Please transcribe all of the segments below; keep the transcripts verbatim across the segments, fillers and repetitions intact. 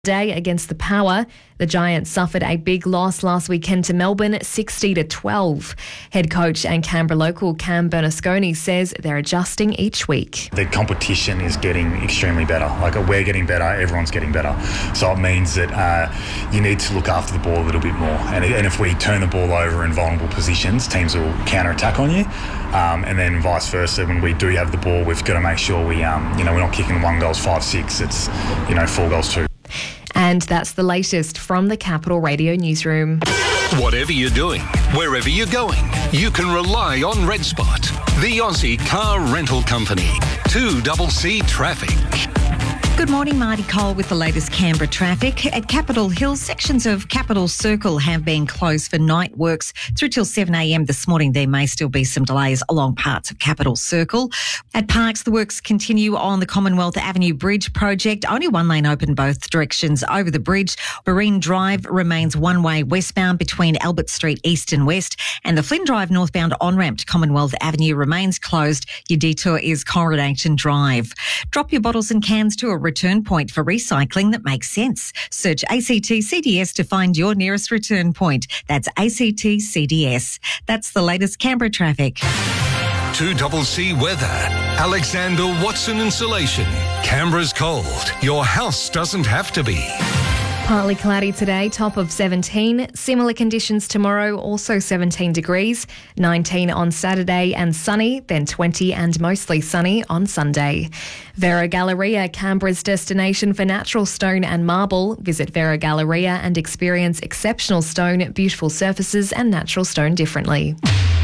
Day against the Power. The Giants suffered a big loss last weekend to Melbourne, sixty to twelve. Head coach and Canberra local Cam Bernasconi says they're adjusting each week. The competition is getting extremely better. Like, we're getting better, everyone's getting better. So it means that uh, you need to look after the ball a little bit more. And, and if we turn the ball over in vulnerable positions, teams will counter-attack on you. Um, and then vice versa, when we do have the ball, we've got to make sure we, um, you know, we're not kicking one goals, five, six. It's, you know, four goals, two. And that's the latest from the Capital Radio newsroom. Whatever you're doing, wherever you're going, you can rely on Red Spot, the Aussie car rental company. two C C Traffic. Good morning, Marty Cole with the latest Canberra traffic. At Capitol Hill, sections of Capitol Circle have been closed for night works through till seven a m this morning. There may still be some delays along parts of Capitol Circle. At Parks, the works continue on the Commonwealth Avenue Bridge project. Only one lane open both directions over the bridge. Barine Drive remains one-way westbound between Albert Street East and West, and the Flynn Drive northbound on-ramp to Commonwealth Avenue remains closed. Your detour is Coronation Drive. Drop your bottles and cans to a return point for recycling that makes sense. Search A C T C D S to find your nearest return point. That's A C T C D S. That's the latest Canberra traffic. two C C weather. Alexander Watson Insulation. Canberra's cold. Your house doesn't have to be. Partly cloudy today, top of seventeen. Similar conditions tomorrow, also seventeen degrees. nineteen on Saturday and sunny, then twenty and mostly sunny on Sunday. Vera Galleria, Canberra's destination for natural stone and marble. Visit Vera Galleria and experience exceptional stone, beautiful surfaces and natural stone differently.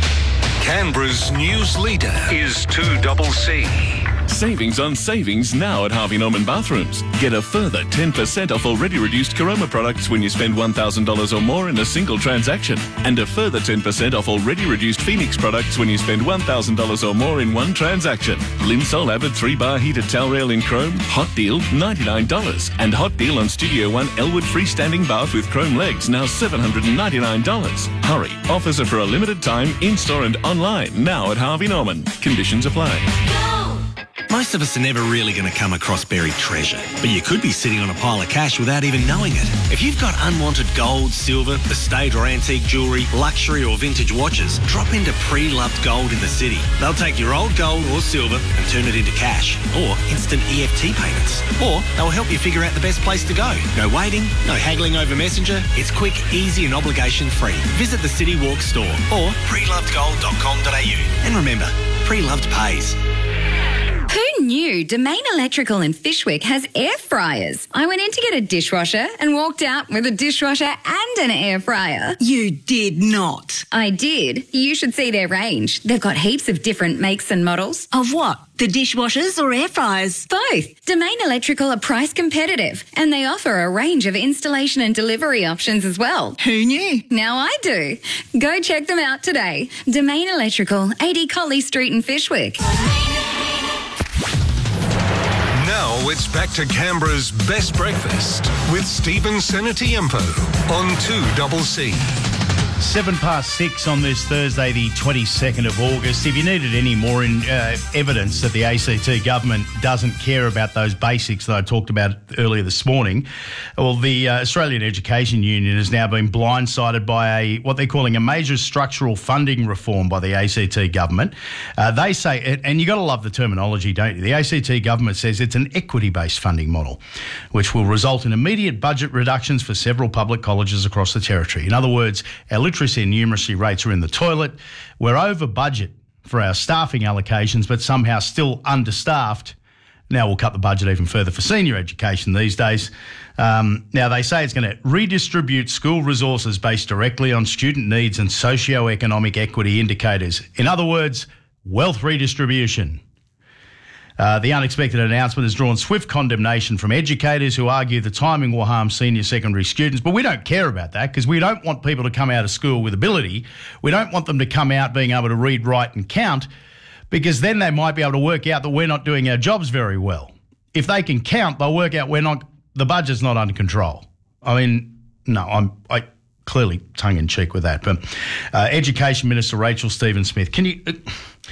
Canberra's news leader is two C C. Savings on savings now at Harvey Norman Bathrooms. Get a further ten percent off already reduced Caroma products when you spend one thousand dollars or more in a single transaction. And a further ten percent off already reduced Phoenix products when you spend one thousand dollars or more in one transaction. Linsol Abbott three bar heated towel rail in chrome, hot deal, ninety-nine dollars. And hot deal on Studio One Elwood freestanding bath with chrome legs, now seven hundred ninety-nine dollars. Hurry, offers are for a limited time, in-store and online, now at Harvey Norman. Conditions apply. Most of us are never really going to come across buried treasure, but you could be sitting on a pile of cash without even knowing it. If you've got unwanted gold, silver, estate or antique jewellery, luxury or vintage watches, drop into Pre-Loved Gold in the city. They'll take your old gold or silver and turn it into cash or instant E F T payments. Or they'll help you figure out the best place to go. No waiting, no haggling over Messenger. It's quick, easy and obligation free. Visit the City Walk store or pre loved gold dot com dot a u. And remember, Pre-Loved pays. Who knew Domain Electrical in Fishwick has air fryers? I went in to get a dishwasher and walked out with a dishwasher and an air fryer. You did not. I did. You should see their range. They've got heaps of different makes and models. Of what? The dishwashers or air fryers? Both. Domain Electrical are price competitive and they offer a range of installation and delivery options as well. Who knew? Now I do. Go check them out today. Domain Electrical, eighty Colley Street in Fishwick. Now it's back to Canberra's best breakfast with Stephen Senatiempo on two C C. Seven past six on this Thursday, the twenty-second of August. If you needed any more in, uh, evidence that the A C T government doesn't care about those basics that I talked about earlier this morning, well, the uh, Australian Education Union has now been blindsided by a what they're calling a major structural funding reform by the A C T government. Uh, they say, and you got to love the terminology, don't you? The A C T government says it's an equity-based funding model, which will result in immediate budget reductions for several public colleges across the territory. In other words, our literacy and numeracy rates are in the toilet. We're over budget for our staffing allocations, but somehow still understaffed. Now we'll cut the budget even further for senior education these days. Um, now they say it's going to redistribute school resources based directly on student needs and socio-economic equity indicators. In other words, wealth redistribution. Uh, the unexpected announcement has drawn swift condemnation from educators who argue the timing will harm senior secondary students. But we don't care about that because we don't want people to come out of school with ability. We don't want them to come out being able to read, write and count, because then they might be able to work out that we're not doing our jobs very well. If they can count, they'll work out we're not, the budget's not under control. I mean, no, I'm I clearly tongue-in-cheek with that. But uh, Education Minister Rachel Stephen-Smith, can you... Uh,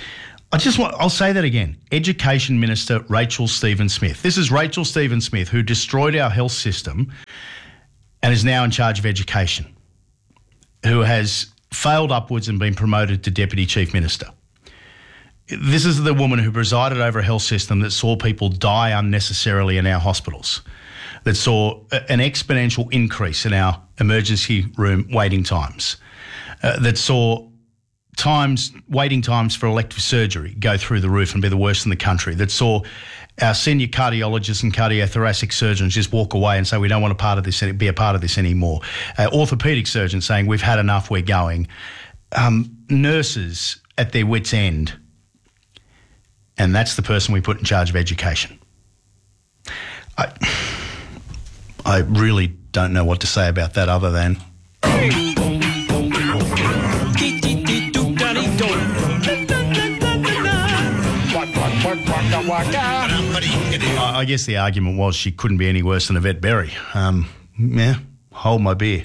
I just want, I'll say that again. Education Minister Rachel Stephen-Smith. This is Rachel Stephen-Smith, who destroyed our health system and is now in charge of education, who has failed upwards and been promoted to Deputy Chief Minister. This is the woman who presided over a health system that saw people die unnecessarily in our hospitals, that saw an exponential increase in our emergency room waiting times, uh, that saw times, waiting times for elective surgery go through the roof and be the worst in the country, that saw our senior cardiologists and cardiothoracic surgeons just walk away and say, we don't want a part of this, be a part of this anymore. Uh, orthopaedic surgeons saying, we've had enough, we're going. Um, nurses at their wits' end. And that's the person we put in charge of education. I, I really don't know what to say about that other than... I guess the argument was she couldn't be any worse than Yvette Berry. Um, yeah, hold my beer.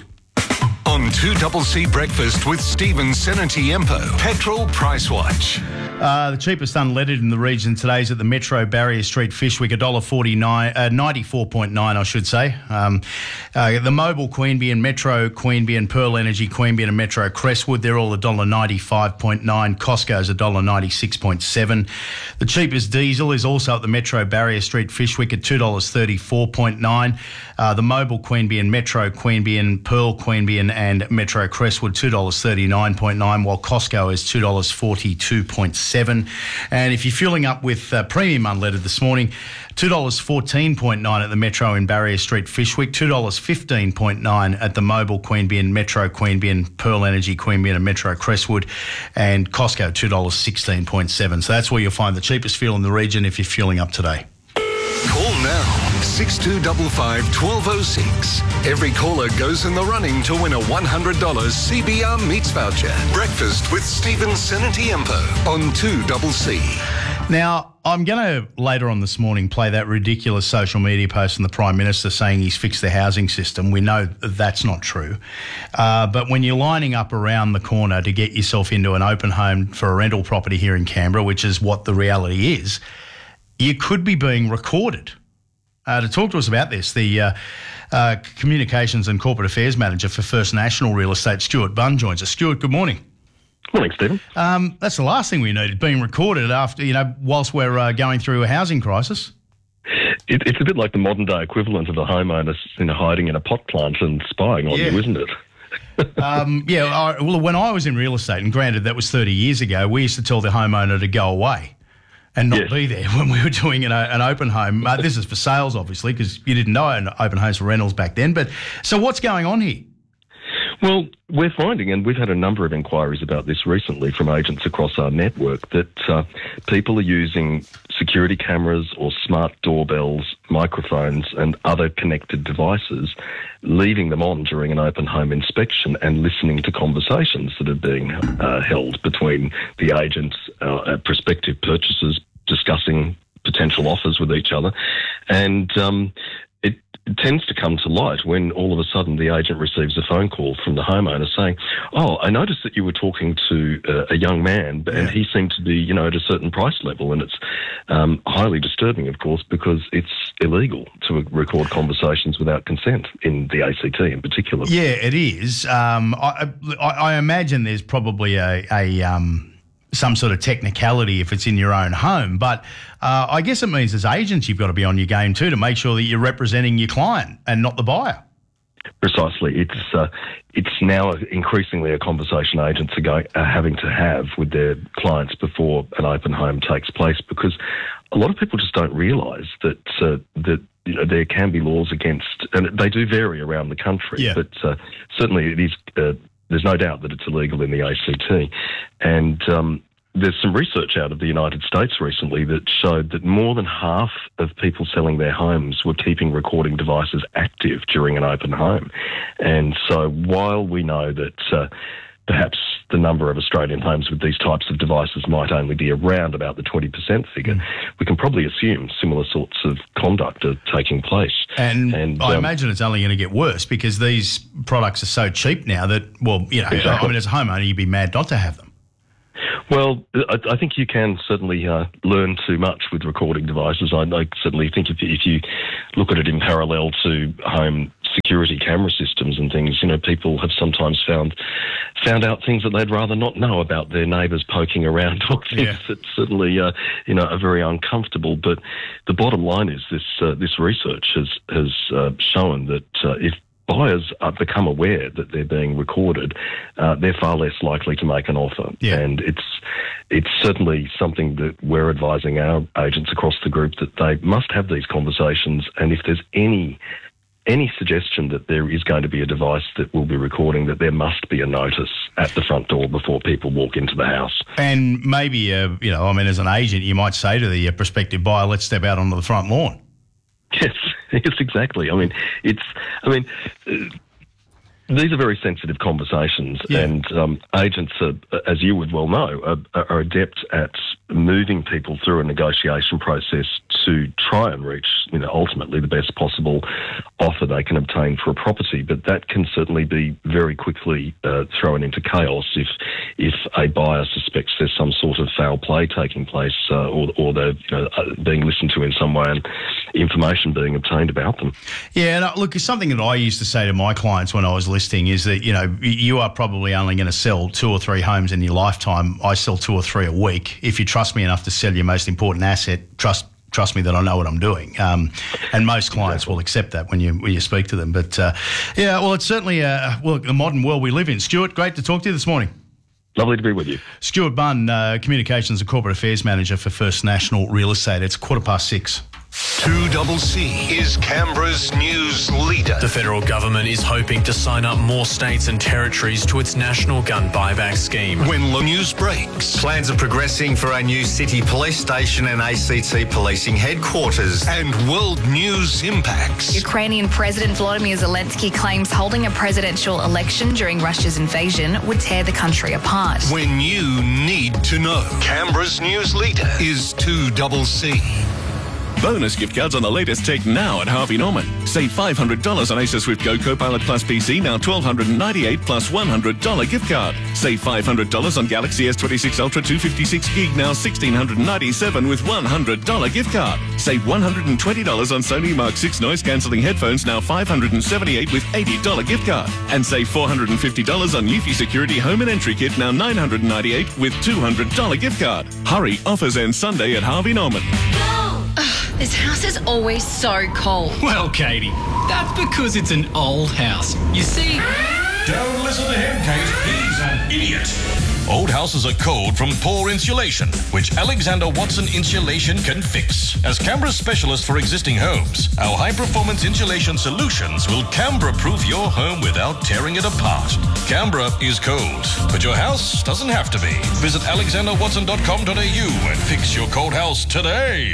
On two C Breakfast with Stephen Senatiempo, Petrol Price Watch. Uh, the cheapest unleaded in the region today is at the Metro Barrier Street Fishwick, one dollar forty-nine, uh, ninety-four point nine, I should say. Um, uh, the Mobil Queanbeyan, Metro Queanbeyan, Pearl Energy Queanbeyan and Metro Crestwood, they're all one dollar ninety-five point nine. Costco's one dollar ninety-six point seven. The cheapest diesel is also at the Metro Barrier Street Fishwick at two dollars thirty-four point nine. Uh, the Mobil Queanbeyan, Metro Queanbeyan, Pearl Queanbeyan and Metro Crestwood, two dollars thirty-nine point nine, while Costco is two dollars forty-two point seven. And if you're filling up with uh, premium unleaded this morning, two dollars fourteen point nine at the Metro in Barrier Street Fishwick, two dollars fifteen point nine at the Mobil Queanbeyan, Metro Queanbeyan, Pearl Energy Queanbeyan and Metro Crestwood, and Costco two dollars sixteen point seven. So that's where you'll find the cheapest fuel in the region if you're fueling up today. Call now, six two five five, one two zero six. Every caller goes in the running to win a one hundred dollars C B R Meats voucher. Breakfast with Stephen Senatiempo on two C C. Now, I'm going to later on this morning play that ridiculous social media post from the Prime Minister saying he's fixed the housing system. We know that's not true. Uh, but when you're lining up around the corner to get yourself into an open home for a rental property here in Canberra, which is what the reality is, you could be being recorded. Uh, to talk to us about this, the uh, uh, Communications and Corporate Affairs Manager for First National Real Estate, Stuart Bunn, joins us. Stuart, good morning. Morning, Stephen. Um, that's the last thing we need, being recorded after, you know, whilst we're uh, going through a housing crisis. It, it's a bit like the modern day equivalent of a homeowner, you know, hiding in a pot plant and spying on yeah. you, isn't it? um, yeah, I, well, when I was in real estate, and granted that was thirty years ago, we used to tell the homeowner to go away and not yes. be there when we were doing an, an open home. Uh, this is for sales, obviously, because you didn't know an open homes for rentals back then. But so what's going on here? Well, we're finding, and we've had a number of inquiries about this recently from agents across our network, that uh, people are using security cameras or smart doorbells, microphones and other connected devices, leaving them on during an open home inspection and listening to conversations that are being uh, held between the agents, uh, prospective purchasers discussing potential offers with each other. And um, it tends to come to light when all of a sudden the agent receives a phone call from the homeowner saying, oh, I noticed that you were talking to uh, a young man and yeah. he seemed to be, you know, at a certain price level. And it's um, highly disturbing, of course, because it's illegal to record conversations without consent in the A C T in particular. Yeah, it is. Um, I, I, I imagine there's probably a... a um some sort of technicality if it's in your own home. But uh, I guess it means as agents you've got to be on your game too to make sure that you're representing your client and not the buyer. Precisely. It's uh, it's now increasingly a conversation agents are, going, are having to have with their clients before an open home takes place, because a lot of people just don't realise that uh, that you know there can be laws against, and they do vary around the country, yeah. but uh, certainly it is... Uh, There's no doubt that it's illegal in the A C T. And um, there's some research out of the United States recently that showed that more than half of people selling their homes were keeping recording devices active during an open home. And so while we know that uh, perhaps the number of Australian homes with these types of devices might only be around about the twenty percent figure, mm. we can probably assume similar sorts of conduct are taking place. And, and I um, imagine it's only going to get worse because these products are so cheap now that, well, you know, exactly. I mean, as a homeowner, you'd be mad not to have them. Well, I, I think you can certainly uh, learn too much with recording devices. I, I certainly think if, if you look at it in parallel to home security camera systems and things, you know, people have sometimes found found out things that they'd rather not know about their neighbours poking around, or things Yeah. that certainly, uh, you know, are very uncomfortable. But the bottom line is this: uh, this research has has uh, shown that uh, if buyers uh, become aware that they're being recorded, uh, they're far less likely to make an offer. Yeah. And it's it's certainly something that we're advising our agents across the group that they must have these conversations. And if there's any any suggestion that there is going to be a device that will be recording, that there must be a notice at the front door before people walk into the house. And maybe, uh, you know, I mean, as an agent, you might say to the uh, prospective buyer, let's step out onto the front lawn. Yes, yes, exactly. I mean, it's, I mean, uh, these are very sensitive conversations, Yeah. and um, agents, are, as you would well know, are, are adept at moving people through a negotiation process to try and reach, you know, ultimately the best possible offer they can obtain for a property. But that can certainly be very quickly uh, thrown into chaos if if a buyer suspects there's some sort of foul play taking place, uh, or or they're, you know, being listened to in some way and information being obtained about them. Yeah, and uh, look, it's something that I used to say to my clients when I was listing is that, you know, you are probably only going to sell two or three homes in your lifetime. I sell two or three a week. If you trust me enough to sell your most important asset, trust trust me that I know what I'm doing. Um, and most clients will accept that when you when you speak to them. But, uh, yeah, well, it's certainly uh, well the modern world we live in. Stuart, great to talk to you this morning. Lovely to be with you. Stuart Bunn, uh, Communications and Corporate Affairs Manager for First National Real Estate. It's quarter past six. two double C is Canberra's news leader. The federal government is hoping to sign up more states and territories to its national gun buyback scheme. When the news breaks, Plans are progressing for a new city police station and A C T policing headquarters. and world news impacts. Ukrainian President Volodymyr Zelensky claims holding a presidential election during Russia's invasion would tear the country apart. When you need to know, Canberra's news leader is two double C. Bonus gift cards on the latest tech now at Harvey Norman. Save five hundred dollars on Acer Swift Go Copilot Plus P C, now one thousand two hundred ninety-eight dollars plus one hundred dollars gift card. Save five hundred dollars on Galaxy S twenty-six Ultra two fifty-six gig, now one thousand six hundred ninety-seven dollars with one hundred dollars gift card. Save one hundred twenty dollars on Sony Mark six noise cancelling headphones, now five hundred seventy-eight dollars with eighty dollars gift card. And save four hundred fifty dollars on Eufy Security Home and Entry Kit, now nine hundred ninety-eight dollars with two hundred dollars gift card. Hurry, offers end Sunday at Harvey Norman. This house is always so cold. Well, Katie, that's because it's an old house. You see... Don't listen to him, Kate. He's an idiot. Old houses are cold from poor insulation, which Alexander Watson Insulation can fix. As Canberra's specialist for existing homes, our high-performance insulation solutions will Canberra-proof your home without tearing it apart. Canberra is cold, but your house doesn't have to be. Visit alexander watson dot com dot a u and fix your cold house today.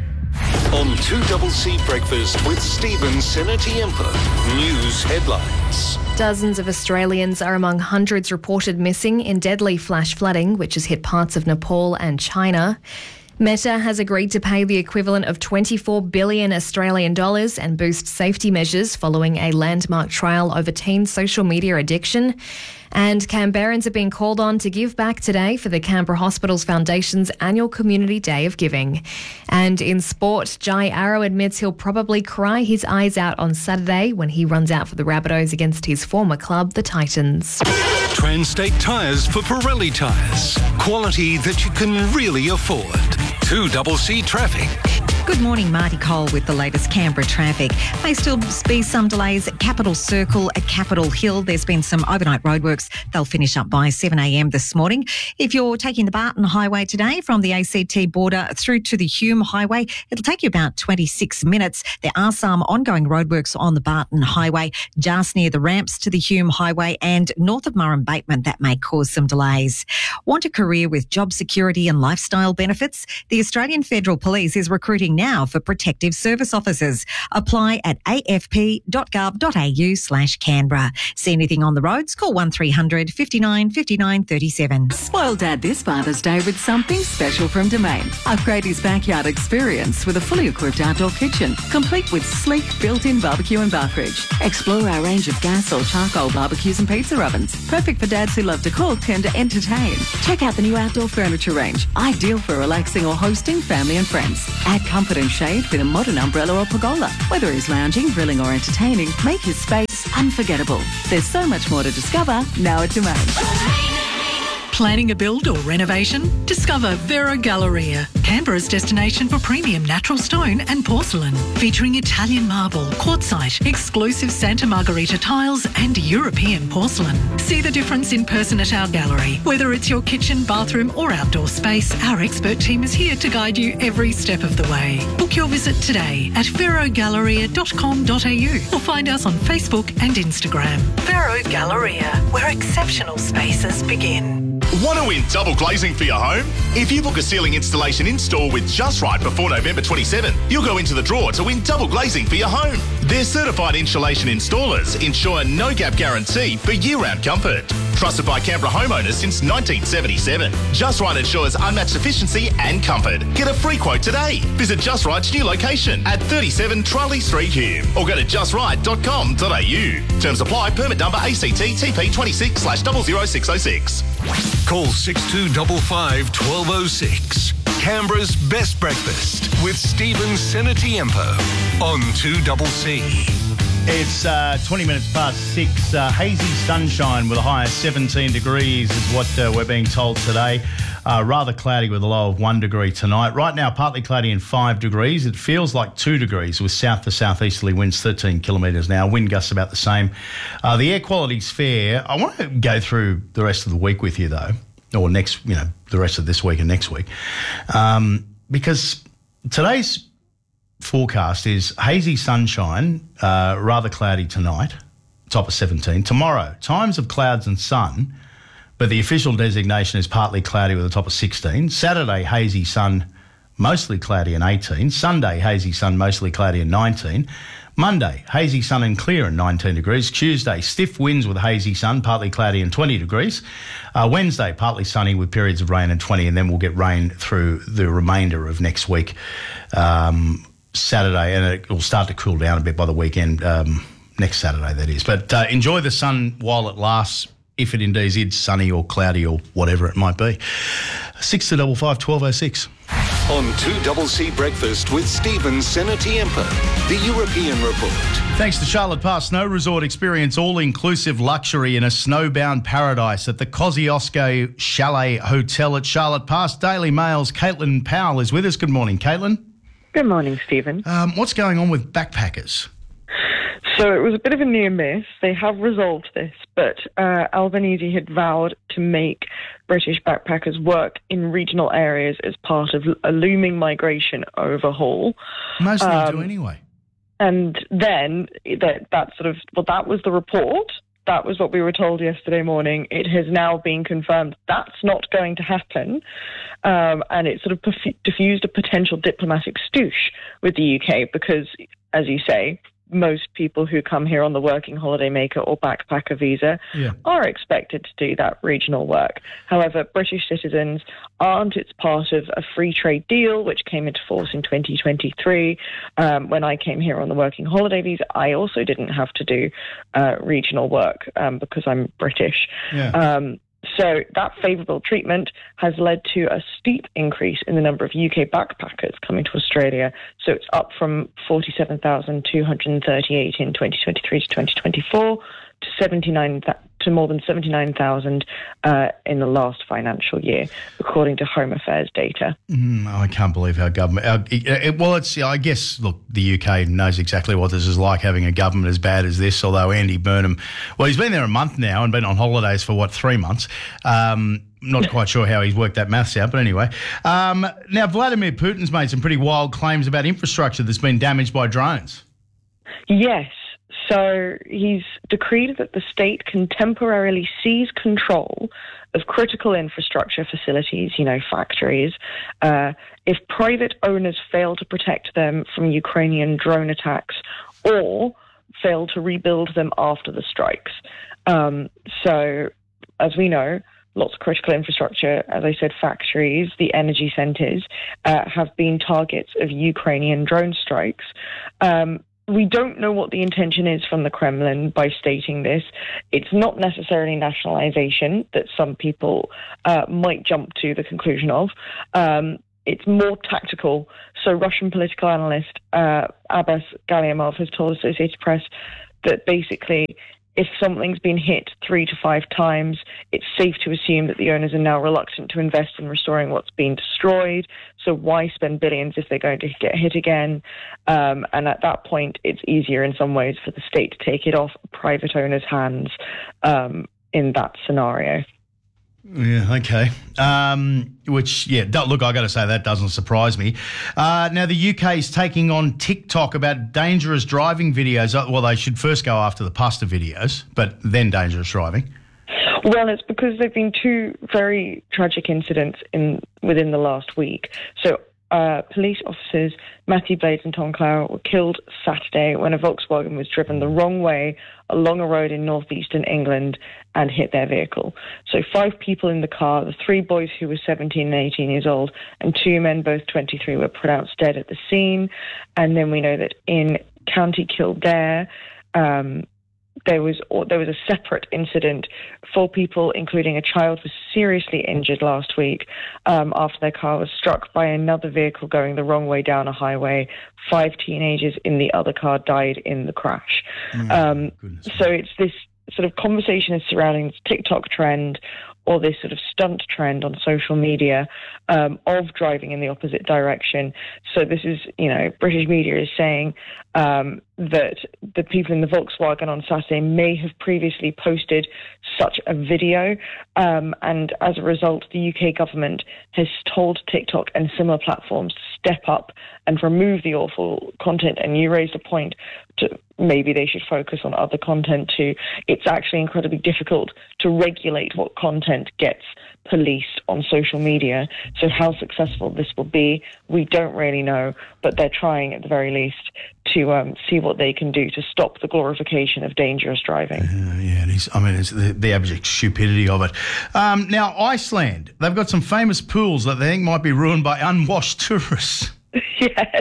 On two double C Breakfast with Stephen Senatiempo. News headlines. Dozens of Australians are among hundreds reported missing in deadly flash flooding, which has hit parts of Nepal and China. Meta has agreed to pay the equivalent of twenty-four billion Australian dollars and boost safety measures following a landmark trial over teen social media addiction. And Canberrans are being called on to give back today for the Canberra Hospitals Foundation's annual Community Day of Giving. And in sport, Jai Arrow admits he'll probably cry his eyes out on Saturday when he runs out for the Rabbitohs against his former club, the Titans. Transtate Tyres for Pirelli tyres. Quality that you can really afford. two double C Traffic. Good morning, Marty Cole with the latest Canberra traffic. May still be some delays at Capital Circle at Capitol Hill. There's been some overnight roadworks. They'll finish up by seven a m this morning. If you're taking the Barton Highway today from the A C T border through to the Hume Highway, it'll take you about twenty-six minutes. There are some ongoing roadworks on the Barton Highway, just near the ramps to the Hume Highway and north of Murrumbateman. That may cause some delays. Want a career with job security and lifestyle benefits? The Australian Federal Police is recruiting now for protective service officers. Apply at afp.gov.au slash Canberra. See anything on the roads? Call one three hundred fifty-nine fifty-nine thirty-seven. Spoil Dad this Father's Day with something special from Domain. Upgrade his backyard experience with a fully equipped outdoor kitchen, complete with sleek built-in barbecue and bar fridge. Explore our range of gas or charcoal barbecues and pizza ovens, perfect for dads who love to cook and entertain. Check out the new outdoor furniture range, ideal for relaxing or hosting family and friends. Add comfort and shade with a modern umbrella or pergola. Whether he's lounging, grilling or entertaining, make his space unforgettable. There's so much more to discover now at Domain. Planning a build or renovation? Discover Vero Galleria, Canberra's destination for premium natural stone and porcelain, featuring Italian marble, quartzite, exclusive Santa Margherita tiles and European porcelain. See the difference in person at our gallery. Whether it's your kitchen, bathroom or outdoor space, our expert team is here to guide you every step of the way. Book your visit today at vero galleria dot com dot a u or find us on Facebook and Instagram. Vero Galleria, where exceptional spaces begin. Want to win double glazing for your home? If you book a ceiling installation in-store with Just Right before November twenty-seventh, you'll go into the draw to win double glazing for your home. Their certified insulation installers ensure no-gap guarantee for year-round comfort. Trusted by Canberra homeowners since nineteen seventy-seven. Just Right ensures unmatched efficiency and comfort. Get a free quote today. Visit Just Right's new location at thirty-seven Charlie Street, Hume, or go to just right dot com dot a u. Terms apply. Permit number A C T T P twenty-six slash double zero six oh six. Call six two five five, one two oh six. Canberra's Best Breakfast with Stephen Senatiempo on two C C. It's uh, twenty minutes past six. Uh, hazy sunshine with a high of seventeen degrees is what uh, we're being told today. Uh, rather cloudy with a low of one degree tonight. Right now, partly cloudy and five degrees. It feels like two degrees with south to southeasterly winds thirteen kilometres an hour. Wind gusts about the same. Uh, the air quality's fair. I want to go through the rest of the week with you, though, or next, you know, the rest of this week and next week, um, because today's forecast is hazy sunshine, uh, rather cloudy tonight, top of seventeen. Tomorrow, times of clouds and sun, but the official designation is partly cloudy with a top of sixteen. Saturday, hazy sun, mostly cloudy and eighteen. Sunday, hazy sun, mostly cloudy and nineteen. Monday, hazy sun and clear and nineteen degrees. Tuesday, stiff winds with hazy sun, partly cloudy and twenty degrees. Uh, Wednesday, partly sunny with periods of rain and twenty, and then we'll get rain through the remainder of next week. Um, Saturday, and it will start to cool down a bit by the weekend, um, next Saturday, that is. But uh, enjoy the sun while it lasts, if it indeed is sunny or cloudy or whatever it might be. six two five five, one two oh six. On two C C Breakfast with Stephen Senatiempo, the European Report. Thanks to Charlotte Pass Snow Resort, experience all-inclusive luxury in a snowbound paradise at the Kosciuszko Chalet Hotel at Charlotte Pass. Daily Mail's Caitlin Powell is with us. Good morning, Caitlin. Good morning, Stephen. Um, what's going on with backpackers? So it was a bit of a near miss. They have resolved this, but uh, Albanese had vowed to make British backpackers work in regional areas as part of a looming migration overhaul. Most of them um, do anyway. And then that, that sort of, well, that was the report. That was what we were told yesterday morning. It has now been confirmed that's not going to happen. Um, and it sort of perf- diffused a potential diplomatic stoosh with the U K because, as you say, most people who come here on the working holiday maker or backpacker visa yeah. are expected to do that regional work. However, British citizens aren't. It's part of a free trade deal which came into force in twenty twenty-three. Um, when I came here on the working holiday visa, I also didn't have to do uh, regional work um, because I'm British. Yeah. Um, So that favourable treatment has led to a steep increase in the number of U K backpackers coming to Australia. So it's up from forty-seven thousand two hundred thirty-eight in twenty twenty-three to twenty twenty-four to seventy-nine to more than seventy-nine thousand uh, in the last financial year, according to Home Affairs data. Mm, I can't believe how government... Uh, it, it, well, it's I guess, look, the U K knows exactly what this is like, having a government as bad as this, although Andy Burnham... Well, he's been there a month now and been on holidays for, what, three months. Um, not quite sure how he's worked that maths out, but anyway. Um, now, Vladimir Putin's made some pretty wild claims about infrastructure that's been damaged by drones. Yes. So he's decreed that the state can temporarily seize control of critical infrastructure facilities, you know, factories, uh, if private owners fail to protect them from Ukrainian drone attacks or fail to rebuild them after the strikes. Um, so, as we know, lots of critical infrastructure, as I said, factories, the energy centres, uh, have been targets of Ukrainian drone strikes. Um, we don't know what the intention is from the Kremlin by stating this. It's not necessarily nationalization that some people uh, might jump to the conclusion of. Um, it's more tactical. So Russian political analyst uh, Abbas Galyamov has told Associated Press that basically if something's been hit three to five times, it's safe to assume that the owners are now reluctant to invest in restoring what's been destroyed. So why spend billions if they're going to get hit again? Um, and at that point, it's easier in some ways for the state to take it off private owners' hands um, in that scenario. Yeah, okay. Um, which, yeah, look, I got to say that doesn't surprise me. Uh, now, the U K is taking on TikTok about dangerous driving videos. Well, they should first go after the pasta videos, but then dangerous driving. Well, it's because there have been two very tragic incidents in within the last week. So uh, police officers Matthew Blades and Tom Clow were killed Saturday when a Volkswagen was driven the wrong way along a road in northeastern England and hit their vehicle. So five people in the car, the three boys who were seventeen and eighteen years old, and two men, both twenty-three, were pronounced dead at the scene. And then we know that in County Kildare, um, There was there was a separate incident. Four people, including a child, were seriously injured last week um, after their car was struck by another vehicle going the wrong way down a highway. Five teenagers in the other car died in the crash. Mm, um, so it's this sort of conversation is surrounding this TikTok trend or this sort of stunt trend on social media um, of driving in the opposite direction. So this is, you know, British media is saying um, that the people in the Volkswagen on Saturday may have previously posted such a video. Um, and as a result, the U K government has told TikTok and similar platforms to step up and remove the awful content. And you raised a point to maybe they should focus on other content too. It's actually incredibly difficult to regulate what content gets policed on social media. So how successful this will be, we don't really know, but they're trying at the very least to um, see what they can do to stop the glorification of dangerous driving. Uh, yeah, it is. I mean, it's the, the abject stupidity of it. Um, now, Iceland, they've got some famous pools that they think might be ruined by unwashed tourists. Yes.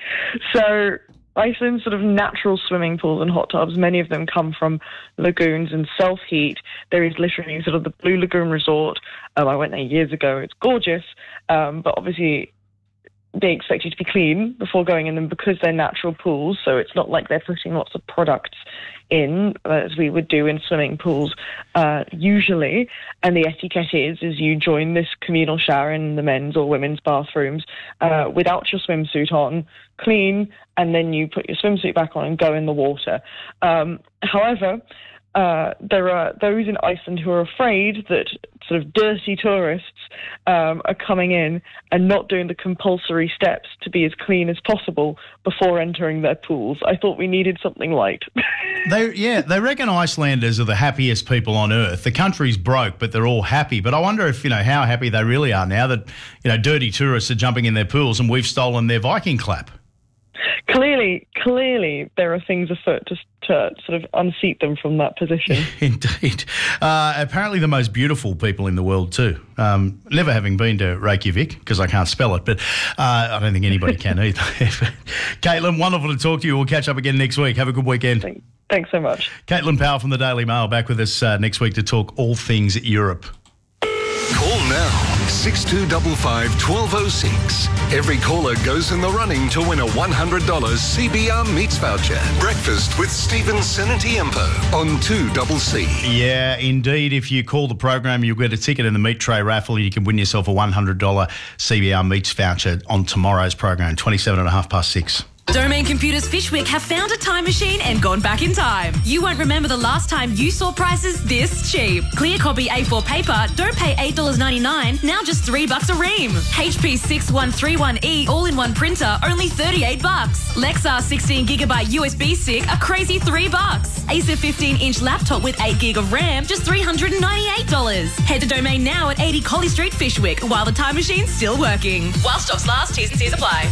So Iceland's sort of natural swimming pools and hot tubs, many of them come from lagoons and self-heat. There is literally sort of the Blue Lagoon Resort. Um, I went there years ago. It's gorgeous, um, but obviously they expect you to be clean before going in them because they're natural pools, so it's not like they're putting lots of products in, as we would do in swimming pools uh, usually. And the etiquette is, is you join this communal shower in the men's or women's bathrooms uh, without your swimsuit on, clean, and then you put your swimsuit back on and go in the water. Um, however, uh, there are those in Iceland who are afraid that sort of dirty tourists um, are coming in and not doing the compulsory steps to be as clean as possible before entering their pools. I thought we needed something light. They, yeah, they reckon Icelanders are the happiest people on earth. The country's broke, but they're all happy. But I wonder if, you know, how happy they really are now that, you know, dirty tourists are jumping in their pools and we've stolen their Viking clap. Clearly, clearly there are things afoot to, to sort of unseat them from that position. Indeed. Uh, apparently the most beautiful people in the world too. Um, never having been to Reykjavik, because I can't spell it, but uh, I don't think anybody can either. Caitlin, wonderful to talk to you. We'll catch up again next week. Have a good weekend. Thanks, Thanks so much. Caitlin Powell from the Daily Mail back with us uh, next week to talk all things Europe. Call now, six two five five, one two zero six. Every caller goes in the running to win a one hundred dollars C B R Meats voucher. Breakfast with Stephen Senatiempo on two C C. Yeah, indeed. If you call the program, you'll get a ticket in the meat tray raffle. You can win yourself a one hundred dollars C B R Meats voucher on tomorrow's program, twenty-seven and a half past six. Domain Computers Fishwick have found a time machine and gone back in time. You won't remember the last time you saw prices this cheap. Clear copy A four paper, don't pay eight dollars ninety-nine, now just three bucks a ream. H P six one three one E all-in-one printer, only thirty-eight bucks. Lexar sixteen gigabyte U S B stick, a crazy three bucks. Acer fifteen inch laptop with eight gig of RAM, just three hundred ninety-eight dollars. Head to Domain now at eighty Collie Street, Fishwick, while the time machine's still working. While stocks last, T's and C's apply.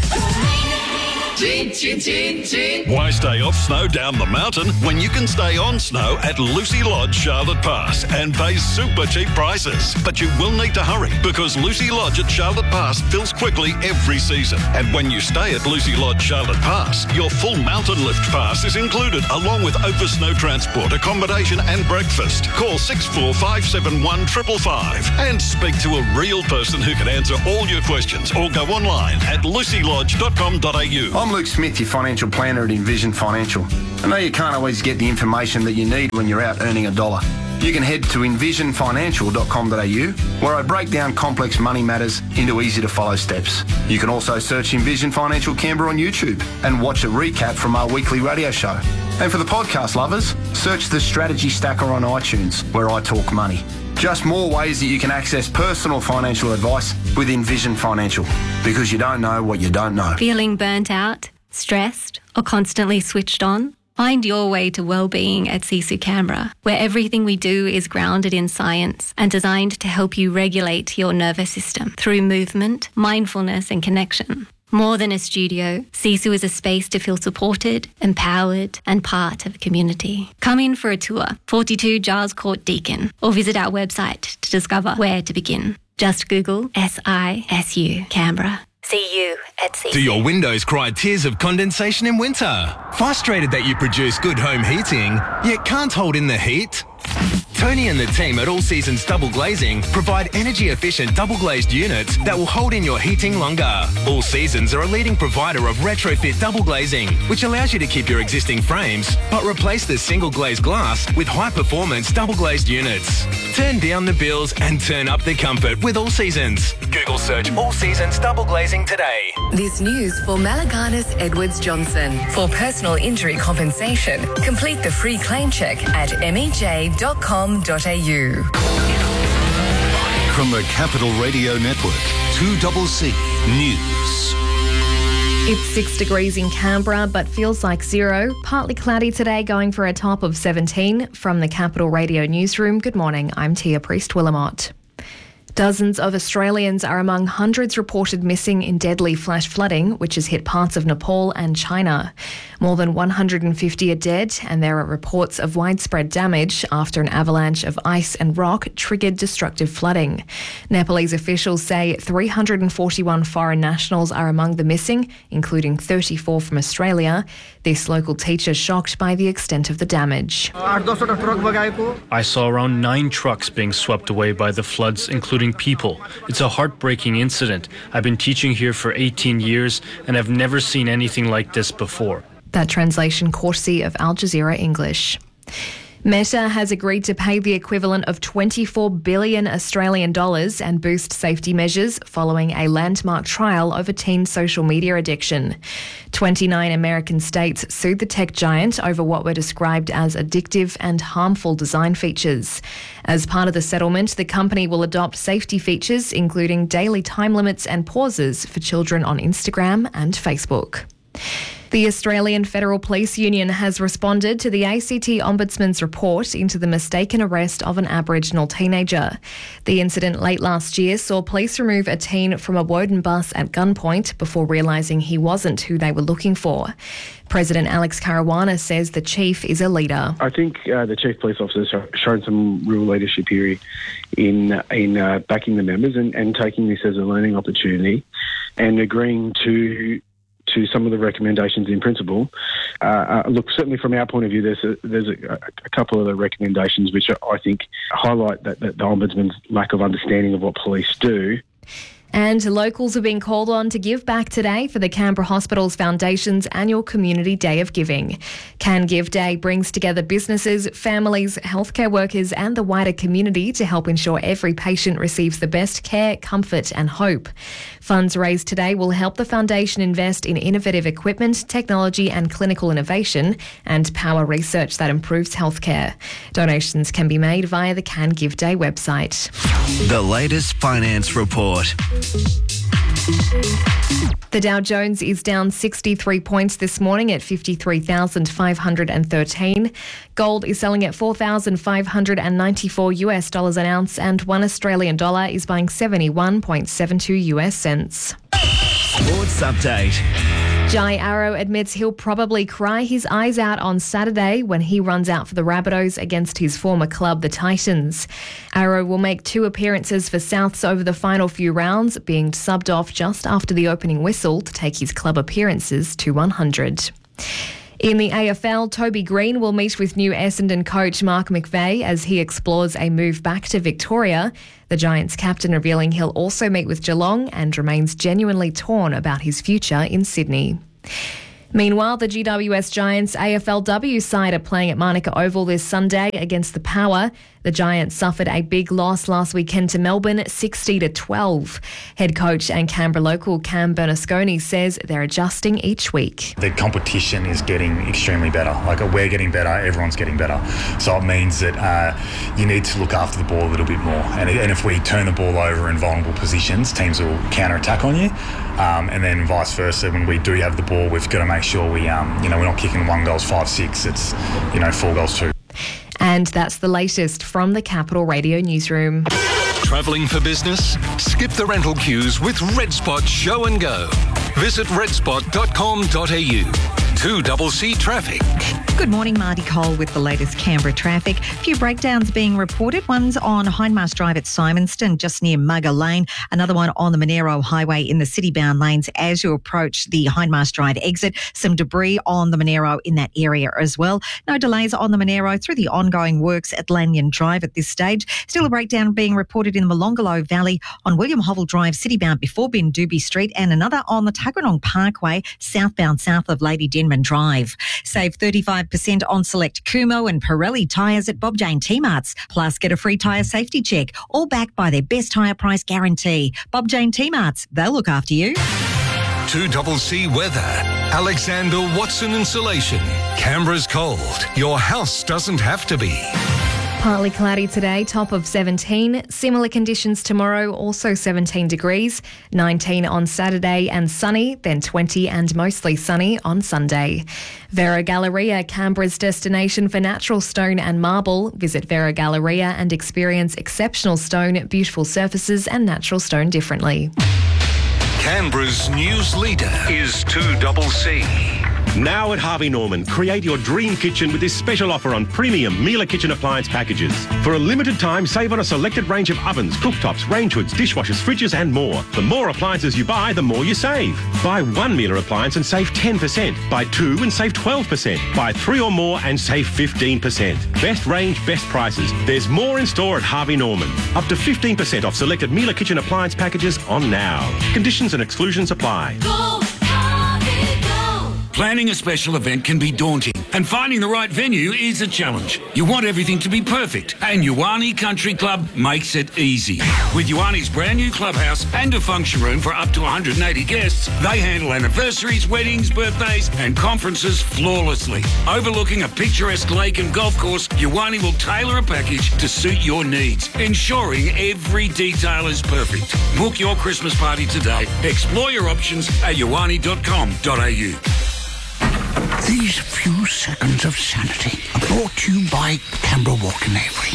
Chin, chin, chin, chin. Why stay off snow down the mountain when you can stay on snow at Lucy Lodge, Charlotte Pass and pay super cheap prices? But you will need to hurry because Lucy Lodge at Charlotte Pass fills quickly every season. And when you stay at Lucy Lodge, Charlotte Pass, your full mountain lift pass is included along with over snow transport, accommodation and breakfast. Call six four five seven one five five five and speak to a real person who can answer all your questions or go online at lucy lodge dot com dot a u. I'm Luke Smith, your financial planner at Envision Financial. I know you can't always get the information that you need when you're out earning a dollar. You can head to envision financial dot com dot a u where I break down complex money matters into easy to follow steps. You can also search Envision Financial Canberra on YouTube and watch a recap from our weekly radio show. And for the podcast lovers, search the Strategy Stacker on iTunes where I talk money. Just more ways that you can access personal financial advice with Envision Financial, because you don't know what you don't know. Feeling burnt out, stressed, or constantly switched on? Find your way to well-being at Sisu Canberra, where everything we do is grounded in science and designed to help you regulate your nervous system through movement, mindfulness and connection. More than a studio, Sisu is a space to feel supported, empowered and part of a community. Come in for a tour, forty-two Giles Court, Deakin, or visit our website to discover where to begin. Just Google S I S U Canberra. See you at Sisu. Do your windows cry tears of condensation in winter? Frustrated that you produce good home heating, yet can't hold in the heat? Tony and the team at All Seasons Double Glazing provide energy-efficient double-glazed units that will hold in your heating longer. All Seasons are a leading provider of retrofit double glazing, which allows you to keep your existing frames, but replace the single-glazed glass with high-performance double-glazed units. Turn down the bills and turn up the comfort with All Seasons. Google search All Seasons Double Glazing today. This news for Malaganas Edwards Johnson. For personal injury compensation, complete the free claim check at m e j dot com dot a u. From the Capital Radio Network, two C C News. It's six degrees in Canberra, but feels like zero. Partly cloudy today, going for a top of seventeen. From the Capital Radio Newsroom, good morning. I'm Tia Priest-Willamott. Dozens of Australians are among hundreds reported missing in deadly flash flooding, which has hit parts of Nepal and China. More than one hundred fifty are dead, and there are reports of widespread damage after an avalanche of ice and rock triggered destructive flooding. Nepalese officials say three hundred forty-one foreign nationals are among the missing, including thirty-four from Australia. This local teacher shocked by the extent of the damage. I saw around nine trucks being swept away by the floods, including people. It's a heartbreaking incident. I've been teaching here for eighteen years and have never seen anything like this before. That translation courtesy of Al Jazeera English. Meta has agreed to pay the equivalent of twenty-four billion Australian dollars and boost safety measures following a landmark trial over teen social media addiction. twenty-nine American states sued the tech giant over what were described as addictive and harmful design features. As part of the settlement, the company will adopt safety features including daily time limits and pauses for children on Instagram and Facebook. The Australian Federal Police Union has responded to the A C T Ombudsman's report into the mistaken arrest of an Aboriginal teenager. The incident late last year saw police remove a teen from a Woden bus at gunpoint before realising he wasn't who they were looking for. President Alex Caruana says the chief is a leader. I think uh, the chief police officers have shown some real leadership here in in uh, backing the members and, and taking this as a learning opportunity and agreeing to to some of the recommendations in principle. Uh, uh, look, certainly from our point of view, there's a, there's a, a couple of the recommendations which I think highlight that, that the Ombudsman's lack of understanding of what police do. And locals are being called on to give back today for the Canberra Hospitals Foundation's annual Community Day of Giving. Can Give Day brings together businesses, families, healthcare workers and the wider community to help ensure every patient receives the best care, comfort and hope. Funds raised today will help the foundation invest in innovative equipment, technology and clinical innovation and power research that improves healthcare. Donations can be made via the Can Give Day website. The latest finance report. The Dow Jones is down sixty-three points this morning at fifty-three thousand five hundred thirteen. Gold is selling at four thousand five hundred ninety-four US dollars an ounce and one Australian dollar is buying seventy-one point seven two US cents. Sports update. Jai Arrow admits he'll probably cry his eyes out on Saturday when he runs out for the Rabbitohs against his former club, the Titans. Arrow will make two appearances for Souths over the final few rounds, being subbed off just after the opening whistle to take his club appearances to one hundred. In the A F L, Toby Green will meet with new Essendon coach Mark McVeigh as he explores a move back to Victoria. The Giants captain revealing he'll also meet with Geelong and remains genuinely torn about his future in Sydney. Meanwhile, the G W S Giants A F L W side are playing at Manuka Oval this Sunday against the Power. The Giants suffered a big loss last weekend to Melbourne, sixty to twelve. Head coach and Canberra local Cam Bernasconi says they're adjusting each week. The competition is getting extremely better. Like, we're getting better, everyone's getting better. So it means that uh, you need to look after the ball a little bit more. And, and if we turn the ball over in vulnerable positions, teams will counter-attack on you. Um, and then vice versa, when we do have the ball, we've got to make sure we, um, you know, we're not kicking one goals, five, six. It's, you know, four goals, two. And that's the latest from the Capital Radio newsroom. Travelling for business? Skip the rental queues with Red Spot Show and Go. Visit red spot dot com dot a u. two double C Traffic. Good morning, Marty Cole with the latest Canberra traffic. A few breakdowns being reported. One's on Hindmarsh Drive at Simonston, just near Mugger Lane. Another one on the Monero Highway in the city-bound lanes as you approach the Hindmarsh Drive exit. Some debris on the Monero in that area as well. No delays on the Monero through the ongoing works at Lanyon Drive at this stage. Still a breakdown being reported in the Molonglo Valley on William Hovell Drive, city-bound before Bindubi Street, and another on the Tuggeranong Parkway, southbound south of Lady Denman Drive. Save thirty-five percent on select Kumo and Pirelli tyres at Bob Jane T-Marts. Plus, get a free tyre safety check, all backed by their best tyre price guarantee. Bob Jane T-Marts, they'll look after you. two double C weather. Alexander Watson Insulation. Canberra's cold. Your house doesn't have to be. Partly cloudy today, top of seventeen. Similar conditions tomorrow, also seventeen degrees. nineteen on Saturday and sunny, then twenty and mostly sunny on Sunday. Vera Galleria, Canberra's destination for natural stone and marble. Visit Vera Galleria and experience exceptional stone, beautiful surfaces and natural stone differently. Canberra's news leader is two double C. Now at Harvey Norman, create your dream kitchen with this special offer on premium Miele kitchen appliance packages. For a limited time, save on a selected range of ovens, cooktops, range hoods, dishwashers, fridges and more. The more appliances you buy, the more you save. Buy one Miele appliance and save ten percent. Buy two and save twelve percent. Buy three or more and save fifteen percent. Best range, best prices. There's more in store at Harvey Norman. Up to fifteen percent off selected Miele kitchen appliance packages on now. Conditions and exclusions apply. Go! Planning a special event can be daunting, and finding the right venue is a challenge. You want everything to be perfect, and Ioane Country Club makes it easy. With Ioane's brand new clubhouse and a function room for up to one hundred eighty guests, they handle anniversaries, weddings, birthdays, and conferences flawlessly. Overlooking a picturesque lake and golf course, Ioane will tailor a package to suit your needs, ensuring every detail is perfect. Book your Christmas party today. Explore your options at ioane dot com dot a u. These few seconds of sanity are brought to you by Canberra Walk in Avery.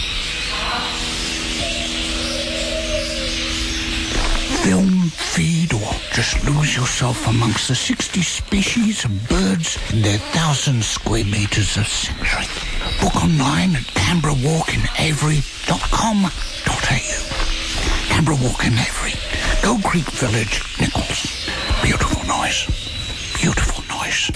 Film, feed, or just lose yourself amongst the sixty species of birds in their thousand square metres of sanctuary. Book online at canberra walk in avery dot com dot a u. Canberra Walk in Avery, Gold Creek Village, Nichols. Beautiful noise. Beautiful noise.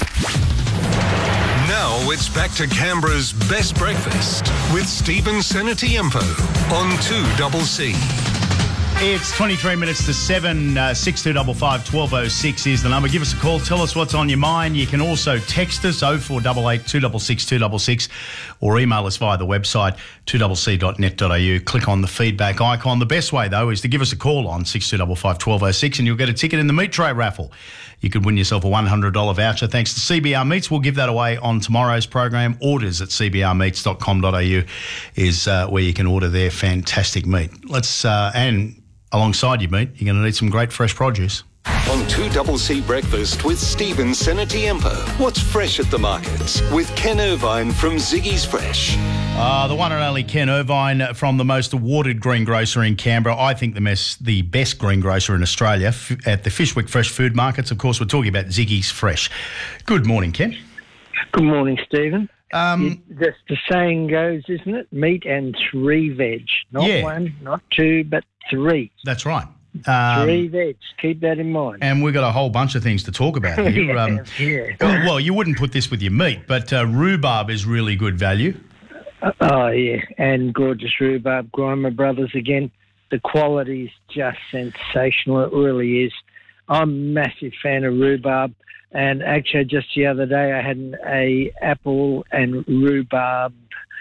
Now it's back to Canberra's best breakfast with Stephen Senatiempo on two double C. It's twenty-three minutes to seven. Uh, six two five five, one two oh six is the number. Give us a call. Tell us what's on your mind. You can also text us oh four eight eight, two six six, two six six or email us via the website two c c dot net dot a u. Click on the feedback icon. The best way, though, is to give us a call on six two five five, one two oh six and you'll get a ticket in the meat tray raffle. You could win yourself a one hundred dollars voucher thanks to C B R Meats. We'll give that away on tomorrow's program. Orders at c b r meats dot com dot a u is uh, where you can order their fantastic meat. Let's uh, and alongside your meat, you're going to need some great fresh produce. On two C C Breakfast with Stephen Senatiempo. What's fresh at the markets? With Ken Irvine from Ziggy's Fresh. Uh, the one and only Ken Irvine from the most awarded greengrocer in Canberra. I think the, mess, the best greengrocer in Australia f- at the Fishwick Fresh Food Markets. Of course, we're talking about Ziggy's Fresh. Good morning, Ken. Good morning, Stephen. Um, you, just the saying goes, isn't it? Meat and three veg. Not Yeah. one, not two, but three. That's right. Um, three veg. Keep that in mind. And we've got a whole bunch of things to talk about here. yeah, um, yeah. well, well, you wouldn't put this with your meat, but uh, rhubarb is really good value. Uh, oh, yeah. And gorgeous rhubarb. Grimer Brothers again. The quality is just sensational. It really is. I'm a massive fan of rhubarb. And actually, just the other day, I had an a apple and rhubarb,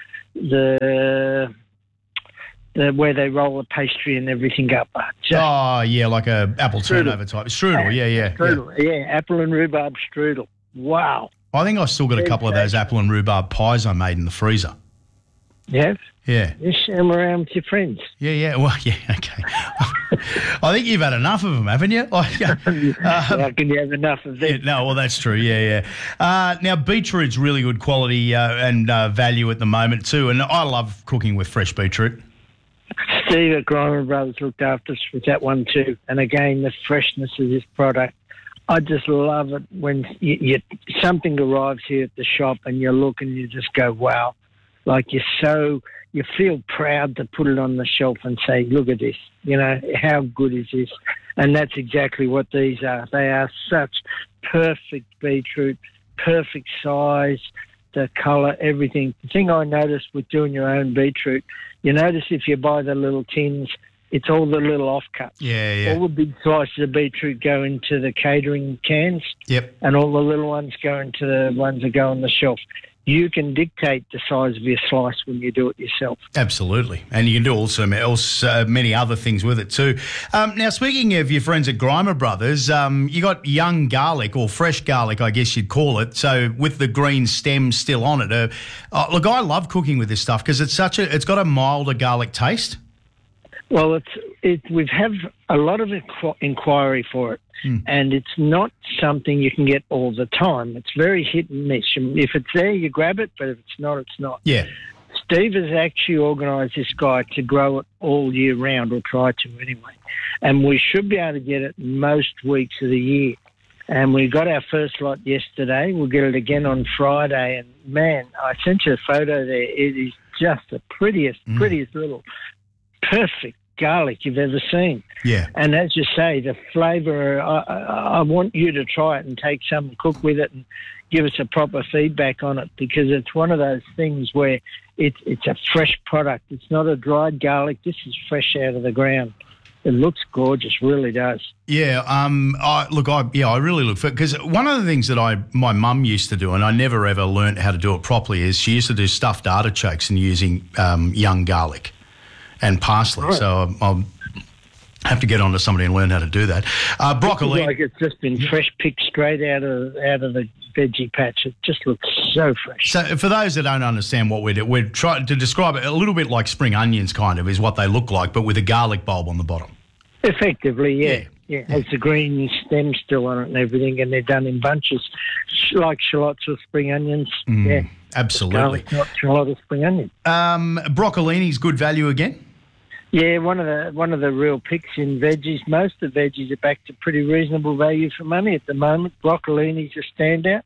the, the where they roll the pastry and everything up. Just Oh, yeah, like a apple Strudel. turnover type. Strudel, yeah, yeah. strudel. Yeah. apple and rhubarb strudel. Wow. yeah. I think I've still got a couple of those apple and rhubarb pies I made in the freezer. You have? Yeah. You share them around with your friends. Yeah, yeah. Well, yeah, okay. I think you've had enough of them, haven't you? Like, uh, How can you have enough of them? yeah, no, well, that's true. Yeah, yeah. Uh, now, beetroot's really good quality uh, and uh, value at the moment too, and I love cooking with fresh beetroot. Steve at Grimer Brothers looked after us with that one too. And again, the freshness of this product. I just love it when you, you, something arrives here at the shop and you look and you just go, wow. Like you're so, you feel proud to put it on the shelf and say, look at this, you know, how good is this? And that's exactly what these are. They are such perfect beetroot, perfect size, the colour, everything. The thing I noticed with doing your own beetroot, you notice if you buy the little tins, it's all the little offcuts. Yeah, yeah. All the big slices of beetroot go into the catering cans. Yep. And all the little ones go into the ones that go on the shelf. You can dictate the size of your slice when you do it yourself. Absolutely. And you can do also else, uh, many other things with it too. Um, now, speaking of your friends at Grimer Brothers, um, you got young garlic or fresh garlic, I guess you'd call it. So with the green stem still on it. Uh, uh, look, I love cooking with this stuff because it's such a, it's got a milder garlic taste. Well, it's it. We've have a lot of inqu- inquiry for it, mm. and it's not something you can get all the time. It's very hit and miss. If it's there, you grab it, but if it's not, it's not. Yeah. Steve has actually organised this guy to grow it all year round, or try to anyway, and we should be able to get it most weeks of the year. And we got our first lot yesterday. We'll get it again on Friday. And man, I sent you a photo there. It is just the prettiest, mm. prettiest little perfect garlic you've ever seen. Yeah. And as you say, the flavour, I, I, I want you to try it and take some and cook with it and give us a proper feedback on it, because it's one of those things where it, it's a fresh product. It's not a dried garlic. This is fresh out of the ground. It looks gorgeous, really does. Yeah, um, I, look, I yeah, I really look for it because one of the things that I my mum used to do, and I never ever learnt how to do it properly, is she used to do stuffed artichokes and using um, young garlic and parsley. Right. So I'll have to get on to somebody and learn how to do that. Uh, broccoli. Like it's just been fresh picked straight out of out of the veggie patch. It just looks so fresh. So for those that don't understand what we do, we're trying to describe it a little bit like spring onions kind of is what they look like, but with a garlic bulb on the bottom. Effectively, yeah. Yeah. Yeah, has the green stem still on it and everything, and they're done in bunches, sh- like shallots or spring onions. Mm, yeah, absolutely. Garlic, not shallot or spring onion. Um, broccolini's good value again? Yeah, one of the one of the real picks in veggies. Most of the veggies are back to pretty reasonable value for money at the moment. Broccolini's a standout.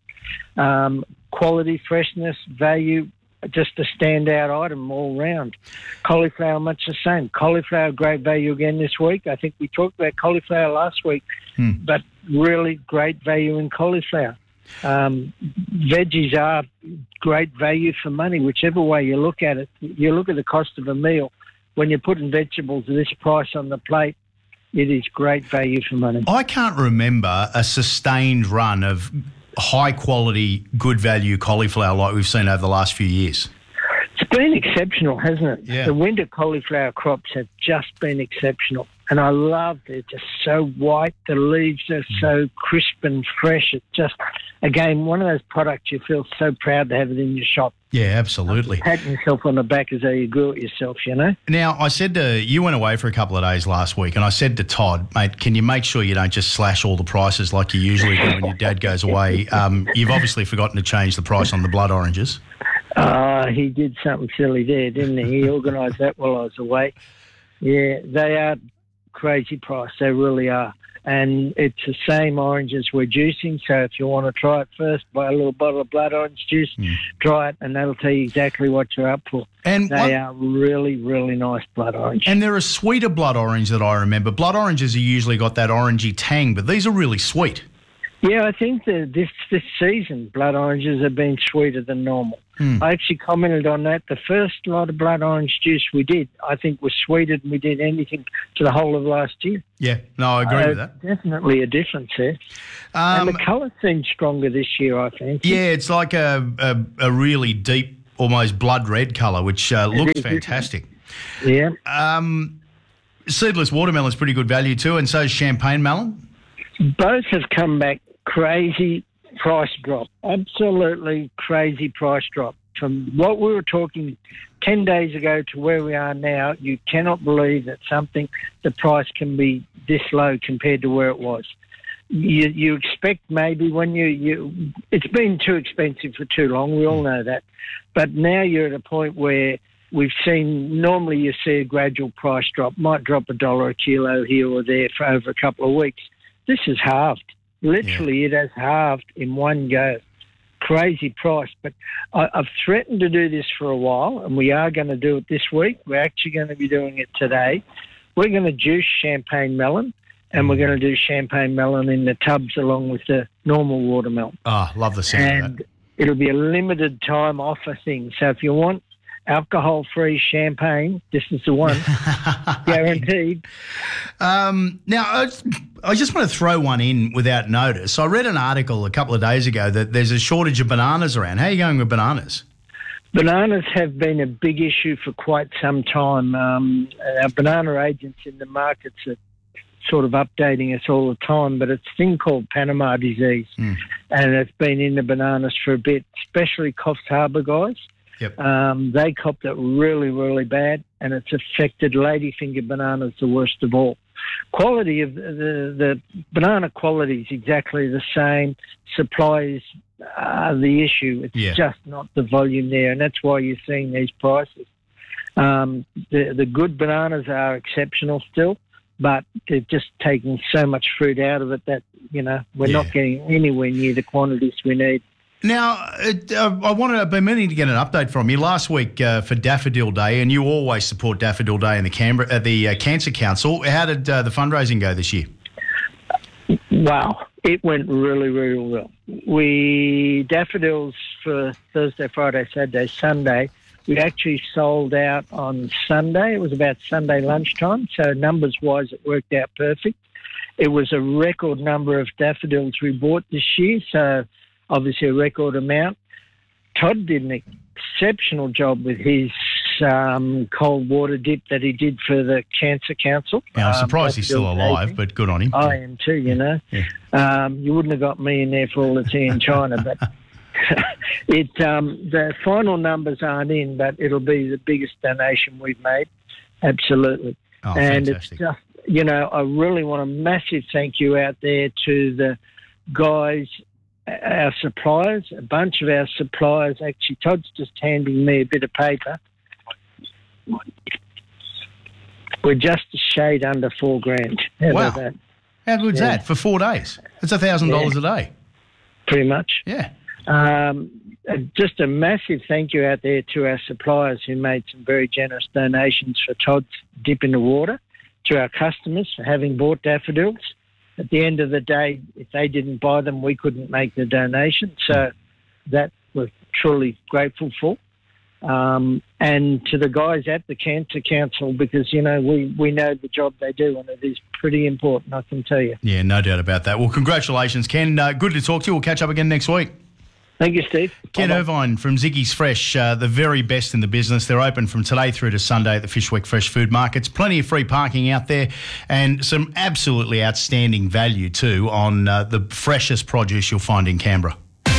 Um, quality, freshness, value, just a standout item all round. Cauliflower, much the same. Cauliflower, great value again this week. I think we talked about cauliflower last week, hmm. but really great value in cauliflower. Um, veggies are great value for money, whichever way you look at it. You look at the cost of a meal. When you're putting vegetables at this price on the plate, It is great value for money. I can't remember a sustained run of high-quality, good-value cauliflower like we've seen over the last few years. It's been exceptional, hasn't it? Yeah. The winter cauliflower crops have just been exceptional. And I love it. They're just so white. The leaves are so crisp and fresh. It's just, again, one of those products you feel so proud to have it in your shop. Yeah, absolutely. Patting yourself on the back as though you grew it yourself, you know? Now, I said to you went away for a couple of days last week, and I said to Todd, mate, can you make sure you don't just slash all the prices like you usually do when your dad goes away? Um, you've obviously forgotten to change the price on the blood oranges. Uh, he did something silly there, didn't he? He organised that while I was away. Yeah, they are crazy price. They really are. And it's the same oranges we're juicing, so if you want to try it first, buy a little bottle of blood orange juice, mm. try it, and that'll tell you exactly what you're up for. And they what, are really, really nice blood orange. And they're a sweeter blood orange that I remember. Blood oranges have usually got that orangey tang, but these are really sweet. Yeah, I think that this, this season, blood oranges have been sweeter than normal. Mm. I actually commented on that. The first lot of blood orange juice we did, I think, was sweeter than we did anything for the whole of last year. Yeah, no, I agree uh, with that. Definitely a difference there. Um, and the colour seems stronger this year, I think. Yeah, it's like a, a, a really deep, almost blood red colour, which uh, looks fantastic. Yeah. Um, seedless watermelon's pretty good value too, and so is champagne melon. Both have come back crazy price drop, absolutely crazy price drop. From what we were talking ten days ago to where we are now, you cannot believe that something, the price can be this low compared to where it was. You, you expect maybe when you, you, it's been too expensive for too long, we all know that. But now you're at a point where we've seen, normally you see a gradual price drop, might drop a dollar a kilo here or there for over a couple of weeks. This is halved. Literally, yeah. It has halved in one go. Crazy price. But I, I've threatened to do this for a while, and we are going to do it this week. We're actually going to be doing it today. We're going to juice champagne melon, and we're going to do champagne melon in the tubs along with the normal watermelon. Oh, love the sound and of that. It'll be a limited time offer thing. So if you want alcohol-free champagne, this is the one, guaranteed. Um, now, I, I just want to throw one in without notice. I read an article a couple of days ago that there's a shortage of bananas around. How are you going with bananas? Bananas have been a big issue for quite some time. Um, our banana agents in the markets are sort of updating us all the time, but it's a thing called Panama disease, mm. and it's been in the bananas for a bit, especially Coffs Harbour guys. Yep. Um, they copped it really, really bad, and it's affected ladyfinger bananas the worst of all. Quality of the, the banana quality is exactly the same. Supply is uh, the issue. It's yeah. just not the volume there, and that's why you're seeing these prices. Um, the, the good bananas are exceptional still, but they're just taking so much fruit out of it that, you know, we're yeah. not getting anywhere near the quantities we need. Now, it, uh, I wanted, I've been meaning to get an update from you last week uh, for Daffodil Day, and you always support Daffodil Day in the Canberra, uh, the uh, Cancer Council. How did uh, the fundraising go this year? Wow, it went really, really well. We daffodils for Thursday, Friday, Saturday, Sunday. We actually sold out on Sunday. It was about Sunday lunchtime, so numbers-wise, it worked out perfect. It was a record number of daffodils we bought this year, so obviously a record amount. Todd did an exceptional job with his um, cold water dip that he did for the Cancer Council. Yeah, I'm surprised um, he's still alive, amazing. But good on him. I am too, you know. Yeah. Um, you wouldn't have got me in there for all the tea in China, but it um, the final numbers aren't in, but it'll be the biggest donation we've made, absolutely. Oh, and fantastic. It's just, you know, I really want a massive thank you out there to the guys, our suppliers, a bunch of our suppliers. Actually, Todd's just handing me a bit of paper. We're just a shade under four grand. How wow. about that? How good's Yeah. that for four days? That's a thousand dollars a day. Pretty much. Yeah. Um, uh, just a massive thank you out there to our suppliers who made some very generous donations for Todd's dip in the water, to our customers for having bought daffodils. At the end of the day, if they didn't buy them, we couldn't make the donation. So that we're truly grateful for. um, and to the guys at the Cancer Council, because, you know, we, we know the job they do, and it is pretty important, I can tell you. Yeah, no doubt about that. Well, congratulations, Ken. Uh, good to talk to you. We'll catch up again next week. Thank you, Steve. Ken Bye-bye. Irvine from Ziggy's Fresh, uh, the very best in the business. They're open from today through to Sunday at the Fishwick Fresh Food Markets. Plenty of free parking out there and some absolutely outstanding value too on uh, the freshest produce you'll find in Canberra.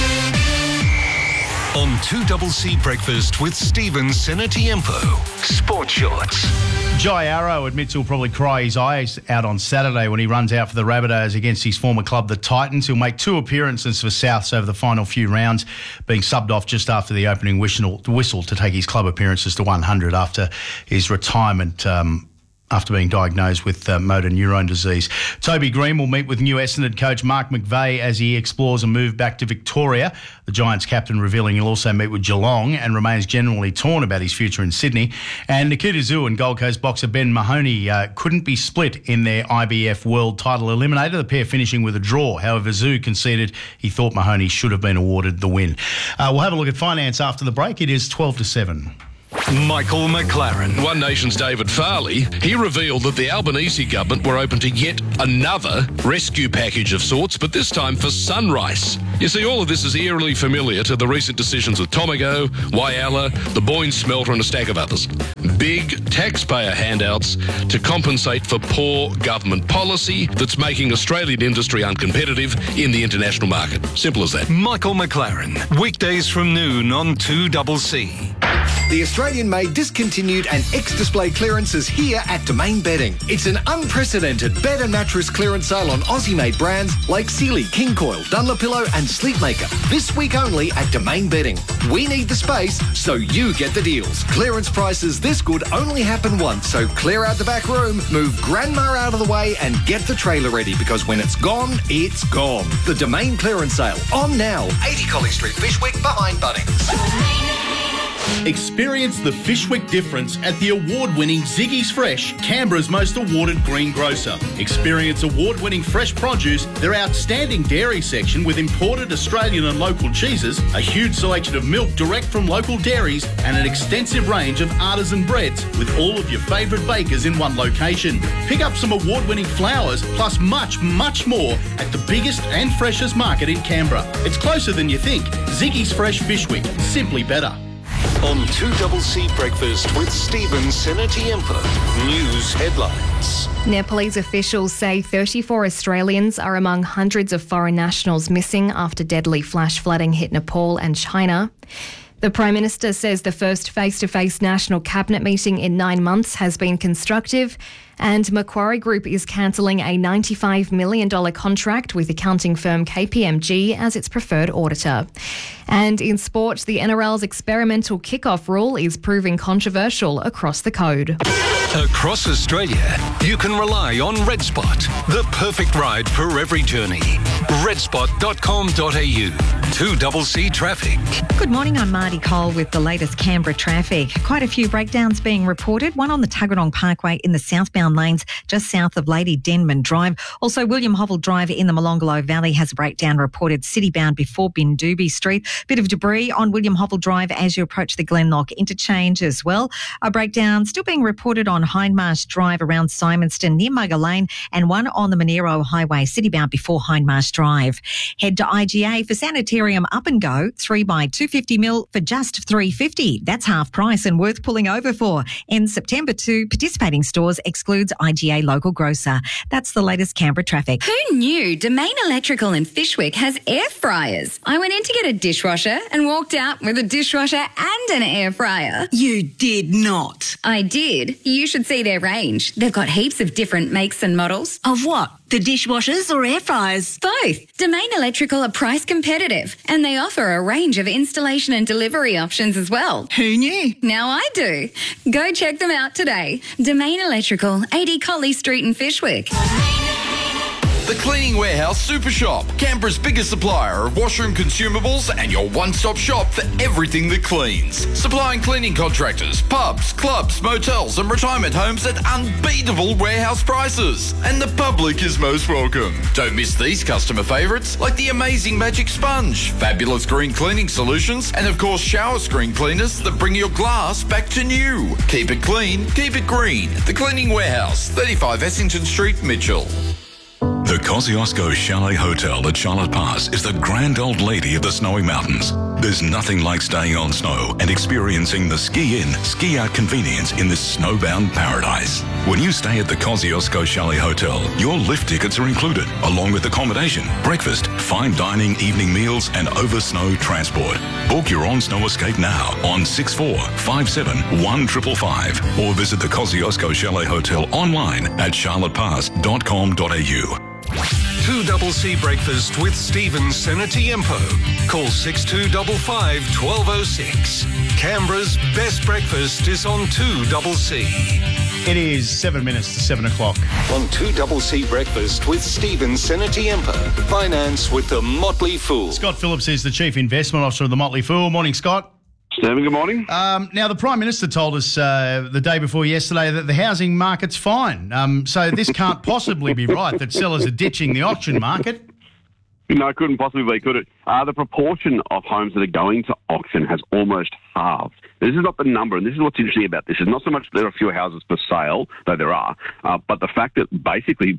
On two C Breakfast with Stephen Senatiempo. Sport Shorts. Jai Arrow admits he'll probably cry his eyes out on Saturday when he runs out for the Rabbitohs against his former club, the Titans. He'll make two appearances for Souths over the final few rounds, being subbed off just after the opening whistle, whistle to take his club appearances to one hundred after his retirement um, after being diagnosed with uh, motor neurone disease. Toby Green will meet with new Essendon coach Mark McVeigh as he explores a move back to Victoria. The Giants captain revealing he'll also meet with Geelong and remains generally torn about his future in Sydney. And Nikita Zoo and Gold Coast boxer Ben Mahoney uh, couldn't be split in their I B F World Title Eliminator, the pair finishing with a draw. However, Zoo conceded he thought Mahoney should have been awarded the win. Uh, we'll have a look at finance after the break. It is twelve to seven. Michael McLaren. One Nation's David Farley, he revealed that the Albanese government were open to yet another rescue package of sorts, but this time for Sunrise. You see, all of this is eerily familiar to the recent decisions with Tomago, Whyalla, the Boyne Smelter and a stack of others. Big taxpayer handouts to compensate for poor government policy that's making Australian industry uncompetitive in the international market. Simple as that. Michael McLaren. Weekdays from noon on two C. The Australian-made discontinued and ex-display clearance is here at Domain Bedding. It's an unprecedented bed and mattress clearance sale on Aussie-made brands like Sealy, King Coil, Dunlopillow and Sleepmaker. This week only at Domain Bedding. We need the space, so you get the deals. Clearance prices this good only happen once, so clear out the back room, move Grandma out of the way and get the trailer ready, because when it's gone, it's gone. The Domain clearance sale, on now. eighty Colley Street, Fishwick, behind Bunnings. Experience the Fishwick difference at the award-winning Ziggy's Fresh, Canberra's most awarded green grocer. Experience award-winning fresh produce, their outstanding dairy section with imported Australian and local cheeses, a huge selection of milk direct from local dairies, and an extensive range of artisan breads with all of your favourite bakers in one location. Pick up some award-winning flowers, plus much, much more at the biggest and freshest market in Canberra. It's closer than you think. Ziggy's Fresh Fishwick, simply better. On two C Breakfast with Stephen Senatiempo. News headlines. Nepalese officials say thirty-four Australians are among hundreds of foreign nationals missing after deadly flash flooding hit Nepal and China. The Prime Minister says the first face-to-face national cabinet meeting in nine months has been constructive, and Macquarie Group is cancelling a ninety-five million dollars contract with accounting firm K P M G as its preferred auditor. And in sport, the N R L's experimental kickoff rule is proving controversial across the code. Across Australia, you can rely on RedSpot, the perfect ride for every journey. red spot dot com dot a u. two C traffic. Good morning, I'm Marty Cole with the latest Canberra traffic. Quite a few breakdowns being reported, one on the Tuggeranong Parkway in the southbound lanes just south of Lady Denman Drive. Also, William Hovell Drive in the Molonglo Valley has a breakdown reported citybound before Bindubi Street. Bit of debris on William Hovell Drive as you approach the Glenlock interchange as well. A breakdown still being reported on Hindmarsh Drive around Simonston near Mugger Lane, and one on the Monero Highway citybound before Hindmarsh Drive. Head to I G A for Sanitarium Up and Go, three by two hundred fifty mil for just three dollars fifty. That's half price and worth pulling over for. In September to participating stores excludes I G A local grocer. That's the latest Canberra traffic. Who knew Domain Electrical in Fishwick has air fryers? I went in to get a dishwasher and walked out with a dishwasher and an air fryer. You did not. I did. You should see their range. They've got heaps of different makes and models. Of what? The dishwashers or air fryers? Both. Domain Electrical are price competitive and they offer a range of installation and delivery options as well. Who knew? Now I do. Go check them out today. Domain Electrical, eighty Colley Street in Fishwick. The Cleaning Warehouse Super Shop, Canberra's biggest supplier of washroom consumables and your one-stop shop for everything that cleans. Supplying cleaning contractors, pubs, clubs, motels and retirement homes at unbeatable warehouse prices. And the public is most welcome. Don't miss these customer favourites like the amazing Magic Sponge, fabulous green cleaning solutions and of course shower screen cleaners that bring your glass back to new. Keep it clean, keep it green. The Cleaning Warehouse, thirty-five Essington Street, Mitchell. The Kosciuszko Chalet Hotel at Charlotte Pass is the grand old lady of the snowy mountains. There's nothing like staying on snow and experiencing the ski-in, ski-out convenience in this snowbound paradise. When you stay at the Kosciuszko Chalet Hotel, your lift tickets are included, along with accommodation, breakfast, fine dining, evening meals and over-snow transport. Book your on-snow escape now on six four five seven one five five five or visit the Kosciuszko Chalet Hotel online at charlotte pass dot com dot a u. two double C Breakfast with Stephen Senatiempo. Call six two five five, one two zero six. Canberra's best breakfast is on two double C. It is seven minutes to seven o'clock. On two double C Breakfast with Stephen Senatiempo. Finance with the Motley Fool. Scott Phillips is the Chief Investment Officer of the Motley Fool. Morning, Scott. Stephen, good morning. Um, now, the Prime Minister told us uh, the day before yesterday that the housing market's fine. Um, so this can't possibly be right, that sellers are ditching the auction market. No, it couldn't possibly be, could it? Uh, the proportion of homes that are going to auction has almost halved. This is not the number, and this is what's interesting about this. It's not so much that there are fewer houses for sale, though there are, uh, but the fact that basically,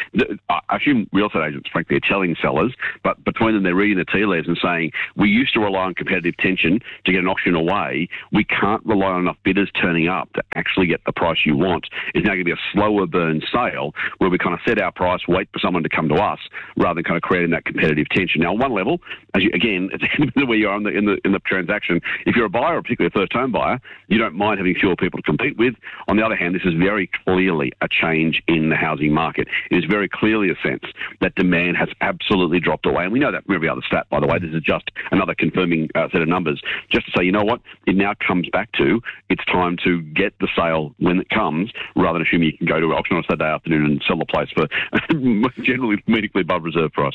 I assume real estate agents, frankly, are telling sellers, but between them they're reading the tea leaves and saying, we used to rely on competitive tension to get an auction away. We can't rely on enough bidders turning up to actually get the price you want. It's now going to be a slower burn sale where we kind of set our price, wait for someone to come to us, rather than kind of creating that competitive tension. Now, on one level, as you, again, it's where you are in the, in the in the transaction. If you're a buyer, or particularly a first-home buyer, you don't mind having fewer people to compete with. On the other hand, this is very clearly a change in the housing market. It is very clearly a sense that demand has absolutely dropped away, and we know that from every other stat, by the way. This is just another confirming uh, set of numbers, just to say, you know what, it now comes back to it's time to get the sale when it comes, rather than assuming you can go to an auction on a Saturday afternoon and sell the place for generally medically above reserve price.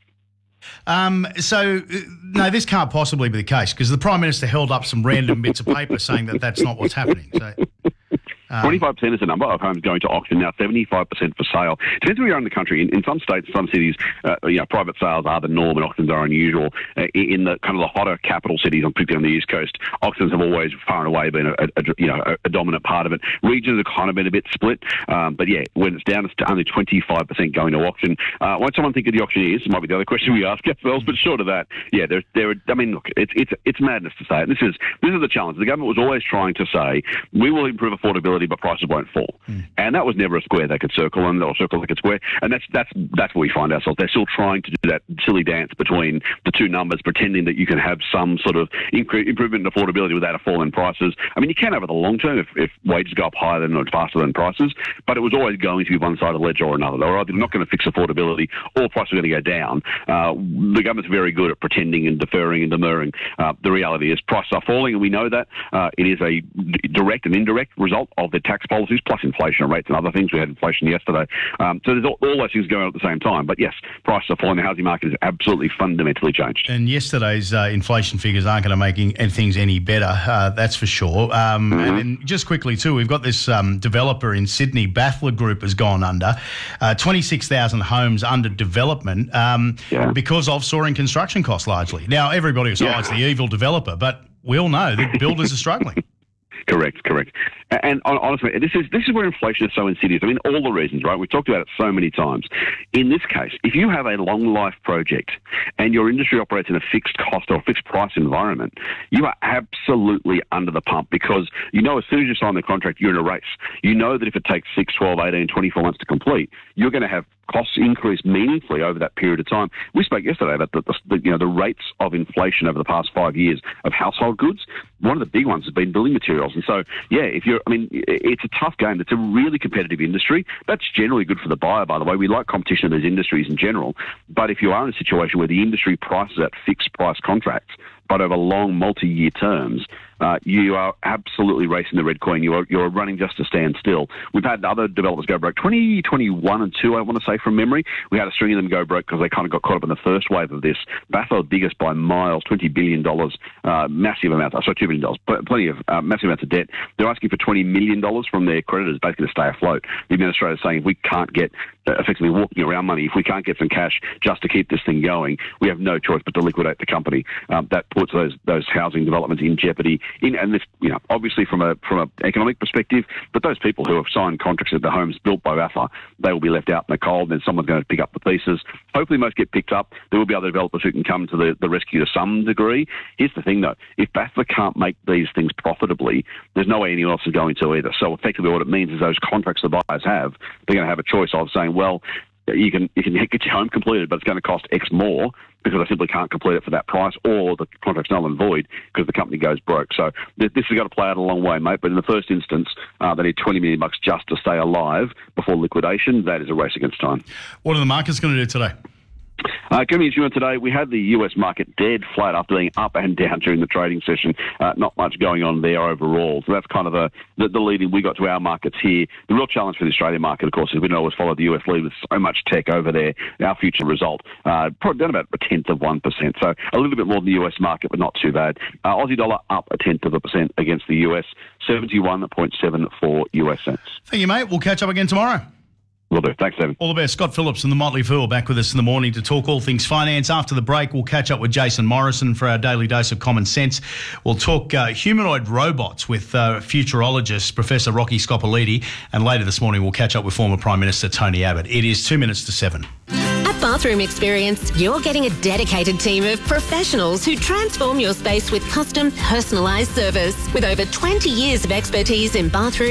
Um, so, no, this can't possibly be the case because the Prime Minister held up some random bits of paper saying that that's not what's happening. So, um, twenty-five percent is the number of homes going to auction now, seventy-five percent for sale. Depends where you are in the country. In, in some states, some cities, uh, you know, private sales are the norm and auctions are unusual. Uh, in the kind of the hotter capital cities, particularly on the East Coast, auctions have always far and away been a, a, you know, a, a dominant part of it. Regions have kind of been a bit split. Um, but yeah, when it's down to only twenty-five percent going to auction, uh, won't someone think of the auctioneers? Might be the other question we ask ourselves, but short of that, yeah, there, there. I mean, look, it's it's it's madness to say it. This is this is the challenge. The government was always trying to say we will improve affordability, but prices won't fall. Mm. And that was never a square they could circle, and they'll circle like a square. And that's that's that's where we find ourselves. They're still trying to do that silly dance between the two numbers, pretending that you can have some sort of incre- improvement in affordability without a fall in prices. I mean, you can over the long term if, if wages go up higher than or faster than prices, but it was always going to be one side of the ledger or another. They were either not going to fix affordability or prices are going to go down. Uh, the government's very good at pretending and deferring and demurring. Uh, the reality is prices are falling, and we know that. Uh, it is a d- direct and indirect result of their tax policies, plus inflation rates and other things. We had inflation yesterday. Um, so there's all, all those things going on at the same time. But yes, prices are falling. The housing market has absolutely fundamentally changed. And yesterday's uh, inflation figures aren't going to make things any better, uh, that's for sure. Um, mm-hmm. And then just quickly too, we've got this um, developer in Sydney, Baffler Group, has gone under. Uh, twenty-six thousand homes under development um, yeah. because of soaring construction costs largely. Now, everybody will say, yeah. oh, it's the evil developer, but we all know that builders are struggling. Correct, correct. And honestly, this is this is where inflation is so insidious. I mean, all the reasons, right? We've talked about it so many times. In this case, if you have a long life project and your industry operates in a fixed cost or fixed price environment, you are absolutely under the pump because you know as soon as you sign the contract, you're in a race. You know that if it takes six, twelve, eighteen, twenty-four months to complete, you're going to have costs increase meaningfully over that period of time. We spoke yesterday about the, the you know the rates of inflation over the past five years of household goods. One of the big ones has been building materials. And so, yeah, if you're, I mean, it's a tough game. It's a really competitive industry. That's generally good for the buyer, by the way. We like competition in those industries in general. But if you are in a situation where the industry prices at fixed price contracts, but over long multi-year terms, uh, you are absolutely racing the red coin. You are you're running just to stand still. We've had other developers go broke. twenty twenty-one and two, I want to say from memory. We had a string of them go broke because they kind of got caught up in the first wave of this. Batha, biggest by miles, twenty billion dollars, uh, massive amount. Sorry, two billion dollars, plenty of uh, massive amounts of debt. They're asking for twenty million dollars from their creditors, basically to stay afloat. The administrator is saying if we can't get uh, effectively walking around money, if we can't get some cash just to keep this thing going, we have no choice but to liquidate the company. Um, that puts those those housing developments in jeopardy. In and this, you know, obviously from a from an economic perspective, but those people who have signed contracts at the homes built by Batha, they will be left out in the cold. And then someone's going to pick up the pieces. Hopefully, most get picked up. There will be other developers who can come to the, the rescue to some degree. Here's the thing, though: if Batha can't make these things profitably, there's no way anyone else is going to either. So effectively, what it means is those contracts the buyers have, they're going to have a choice of saying, well, you can you can get your home completed, but it's going to cost X more because I simply can't complete it for that price, or the contract's null and void because the company goes broke. So this, this has got to play out a long way, mate. But in the first instance, uh, they need twenty million bucks just to stay alive before liquidation. That is a race against time. What are the markets going to do today? Uh, coming into today, we had the U S market dead flat after being up and down during the trading session. Uh, not much going on there overall. So that's kind of a, the, the lead in we got to our markets here. The real challenge for the Australian market, of course, is we don't always follow the U S lead with so much tech over there. Our future result, uh, probably down about a tenth of one percent. So a little bit more than the U S market, but not too bad. Uh, Aussie dollar up a tenth of a percent against the U S, seventy-one point seven four U S cents. Thank you, mate. We'll catch up again tomorrow. Will do. Thanks, Evan. All the best. Scott Phillips and the Motley Fool back with us in the morning to talk all things finance. After the break, we'll catch up with Jason Morrison for our daily dose of common sense. We'll talk uh, humanoid robots with uh, futurologist Professor Rocky Scopoliti. And later this morning, we'll catch up with former Prime Minister Tony Abbott. It is two minutes to seven. At Bathroom Experience, you're getting a dedicated team of professionals who transform your space with custom, personalised service. With over twenty years of expertise in bathroom